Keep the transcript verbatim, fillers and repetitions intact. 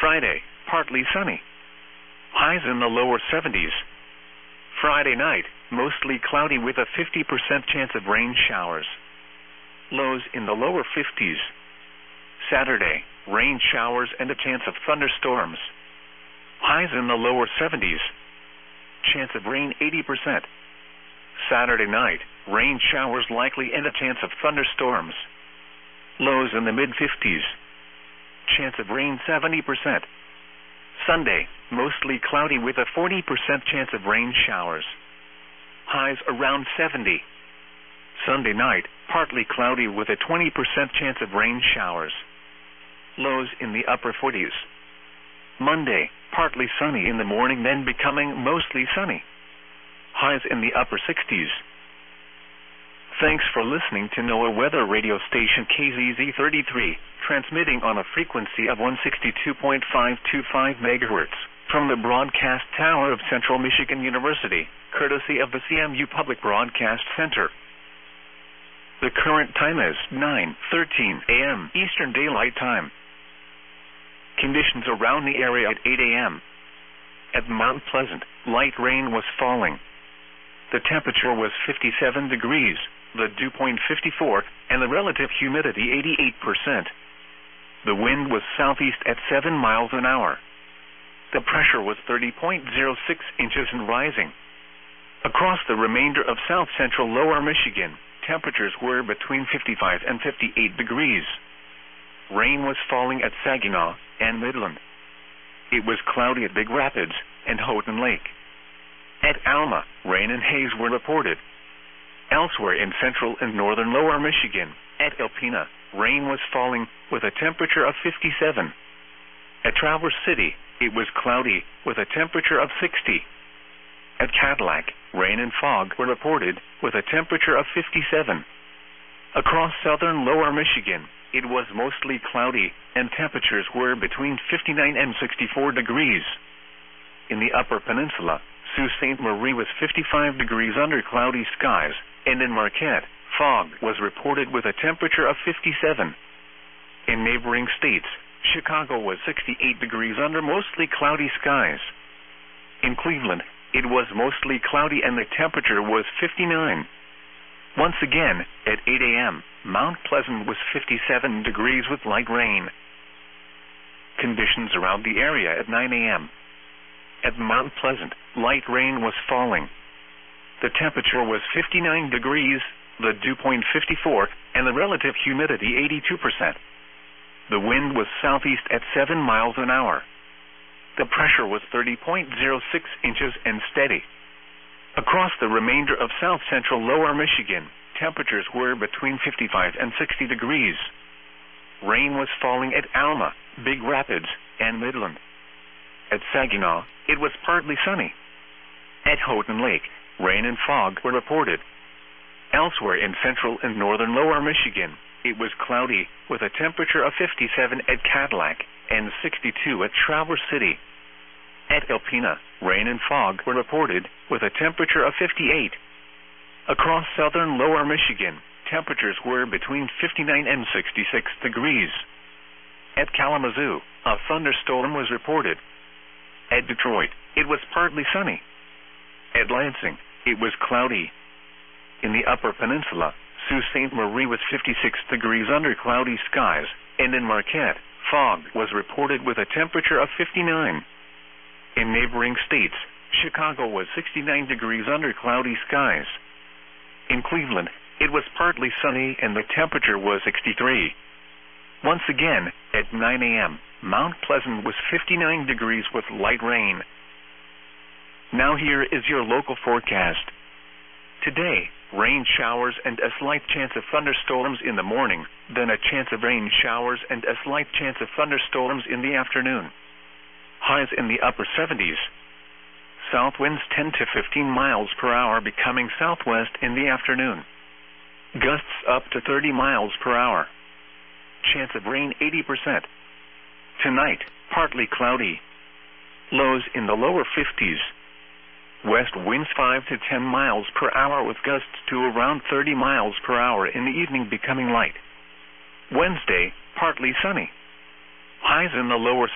Friday, partly sunny. Highs in the lower seventies. Friday night, mostly cloudy with a fifty percent chance of rain showers. Lows in the lower fifties. Saturday, rain showers and a chance of thunderstorms. Highs in the lower seventies. Chance of rain eighty percent. Saturday night, rain showers likely and a chance of thunderstorms. Lows in the mid-fifties. Chance of rain seventy percent. Sunday, mostly cloudy with a forty percent chance of rain showers. Highs around seventy. Sunday night, partly cloudy with a twenty percent chance of rain showers. Lows in the upper forties. Monday, partly sunny in the morning, then becoming mostly sunny. Highs in the upper sixties. Thanks for listening to NOAA Weather Radio Station K Z Z thirty-three, transmitting on a frequency of one sixty-two point five two five megahertz from the broadcast tower of Central Michigan University, courtesy of the C M U Public Broadcast Center. The current time is nine thirteen a m Eastern Daylight Time. Conditions around the area at eight a m At Mount Pleasant, light rain was falling. The temperature was fifty-seven degrees, the dew point fifty-four, and the relative humidity eighty-eight percent. The wind was southeast at seven miles an hour. The pressure was thirty point zero six inches and rising. Across the remainder of south-central lower Michigan, temperatures were between fifty-five and fifty-eight degrees. Rain was falling at Saginaw and Midland. It was cloudy at Big Rapids and Houghton Lake. At Alma, rain and haze were reported. Elsewhere in central and northern lower Michigan, at Alpena, rain was falling with a temperature of fifty-seven. At Traverse City, it was cloudy with a temperature of sixty. At Cadillac, rain and fog were reported with a temperature of fifty-seven. Across southern lower Michigan, it was mostly cloudy and temperatures were between fifty-nine and sixty-four degrees. In the upper peninsula, Sault Ste. Marie was fifty-five degrees under cloudy skies, and in Marquette, fog was reported with a temperature of fifty-seven. In neighboring states, Chicago was sixty-eight degrees under mostly cloudy skies. In Cleveland, it was mostly cloudy and the temperature was fifty-nine. Once again, at eight a m, Mount Pleasant was fifty-seven degrees with light rain. Conditions around the area at nine a m At Mount Pleasant, light rain was falling. The temperature was fifty-nine degrees, the dew point fifty-four, and the relative humidity eighty-two percent. The wind was southeast at seven miles an hour. The pressure was thirty point zero six inches and steady. Across the remainder of south-central lower Michigan, temperatures were between fifty-five and sixty degrees. Rain was falling at Alma, Big Rapids, and Midland. At Saginaw, it was partly sunny. At Houghton Lake, rain and fog were reported. Elsewhere in central and northern lower Michigan, it was cloudy with a temperature of fifty-seven at Cadillac and sixty-two at Traverse City. At Alpena, rain and fog were reported with a temperature of fifty-eight. Across southern lower Michigan, temperatures were between fifty-nine and sixty-six degrees. At Kalamazoo, a thunderstorm was reported. At Detroit, it was partly sunny. At Lansing, it was cloudy. In the upper peninsula, Sault Ste. Marie was fifty-six degrees under cloudy skies, and in Marquette, fog was reported with a temperature of fifty-nine. In neighboring states, Chicago was sixty-nine degrees under cloudy skies. In Cleveland, it was partly sunny and the temperature was sixty-three. Once again, at nine a m, Mount Pleasant was fifty-nine degrees with light rain. Now here is your local forecast. Today, rain showers and a slight chance of thunderstorms in the morning, then a chance of rain showers and a slight chance of thunderstorms in the afternoon. Highs in the upper seventies. South winds ten to fifteen miles per hour becoming southwest in the afternoon. Gusts up to thirty miles per hour. Chance of rain eighty percent. Tonight, partly cloudy. Lows in the lower fifties. West winds five to ten miles per hour with gusts to around thirty miles per hour in the evening becoming light. Wednesday, partly sunny. Highs in the lower